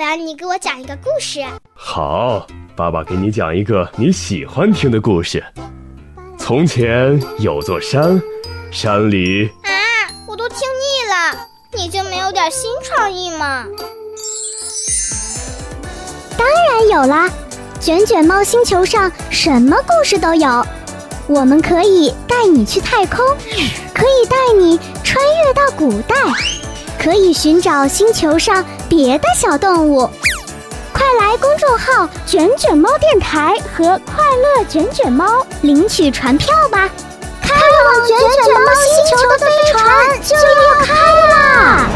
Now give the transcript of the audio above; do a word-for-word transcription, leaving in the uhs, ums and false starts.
我要你给我讲一个故事。 好，爸爸给你讲一个你喜欢听的故事。从前有座山，山里…… 啊，我都听腻了，你就没有点新创意吗？ 当然有啦，卷卷猫星球上什么故事都有。我们可以带你去太空，可以带你穿越到古代，可以寻找星球上别的小动物。快来公众号卷卷猫电台和快乐卷卷猫领取船票吧，开往卷卷猫星球的飞船就要开啦！